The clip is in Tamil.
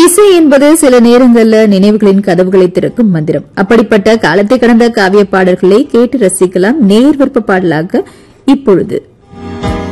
இசை என்பது சில நேரங்கள்ல நினைவுகளின் கதவுகளை திறக்கும் மந்திரம். அப்படிப்பட்ட காலத்தை கடந்த காவிய பாடல்களை கேட்டு ரசிக்கலாம். நேர் விருப்ப பாடலாக இப்பொழுது